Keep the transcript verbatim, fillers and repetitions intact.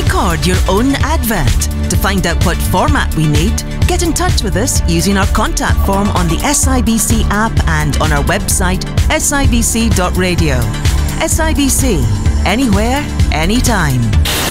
Record your own advert. To find out what format we need, get in touch with us using our contact form on the S I B C app and on our website S I B C dot radio. S I B C, anywhere, anytime.